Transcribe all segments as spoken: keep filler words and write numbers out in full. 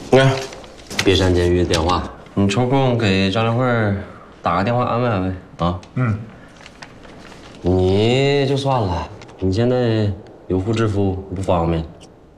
哎，别山监狱的电话，你抽空给张连慧打个电话安慰安慰啊。嗯。你就算了，你现在有妇之夫不方便。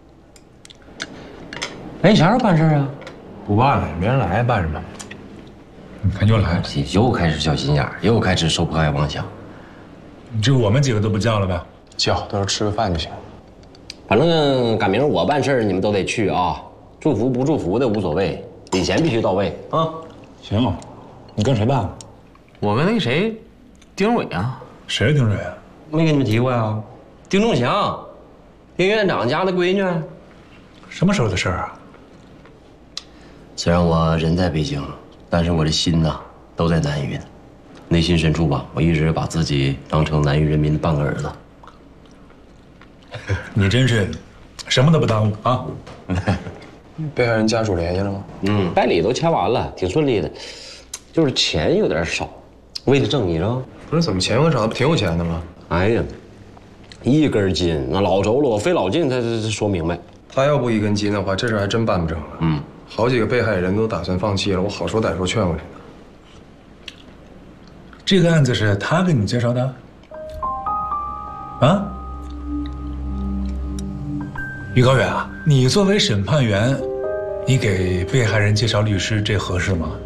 哎，你啥时候办事啊？ 不办了，没人来，办什么？你看又来了， 又开始小心眼儿，又开始受迫害妄想。 这我们几个都不叫了呗？ 叫，到时候吃个饭就行。 反正赶明儿我办事儿，你们都得去啊。祝福不祝福的无所谓，礼钱必须到位啊。 行，你跟谁办？ 我跟那个谁，丁蕊啊。 谁是丁蕊啊？ 没跟你们提过呀？丁仲祥，丁院长家的闺女。 什么时候的事儿啊？ 虽然我人在北京，但是我的心呐都在南云。内心深处吧，我一直把自己当成南云人民的半个儿子。 你真是什么都不耽误啊！ 被害人家属联系了吗？ 嗯，代理都签完了，挺顺利的，就是钱有点少。为了正义是吧？ 不是，怎么钱有少？不挺有钱的吗？ 哎呀，一根筋，那老轴了，我费老劲才才说明白。 他要不一根筋的话，这事还真办不成了。嗯，好几个被害人都打算放弃了，我好说歹说劝回来的。 这个案子是他给你介绍的？啊？于高远啊，你作为审判员，你给被害人介绍律师，这合适吗？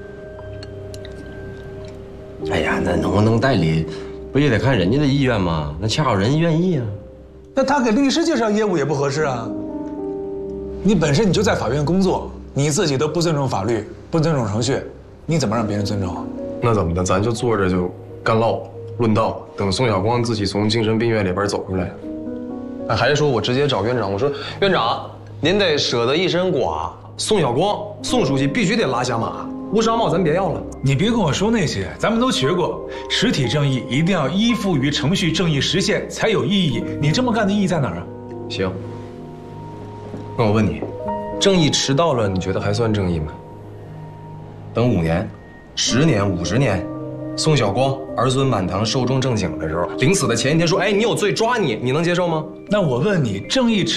哎呀，那能不能代理，不也得看人家的意愿吗？那恰好人家愿意啊。 那他给律师介绍业务也不合适啊。你本身你就在法院工作，你自己都不尊重法律，不尊重程序，你怎么让别人尊重啊？ 那怎么的？咱就坐着就干唠论道，等宋晓光自己从精神病院里边走出来。哎，还是说我直接找院长，我说院长，您得舍得一身剐，宋晓光宋书记必须得拉下马，乌纱帽咱别要了。 你别跟我说那些，咱们都学过，实体正义一定要依附于程序正义实现才有意义。你这么干的意义在哪儿啊？ 行，那我问你，正义迟到了，你觉得还算正义吗？等五年、十年、五十年，宋晓光儿孙满堂、寿终正寝的时候，临死的前一天说：“哎，你有罪，抓你！”你能接受吗？ 那我问你，正义迟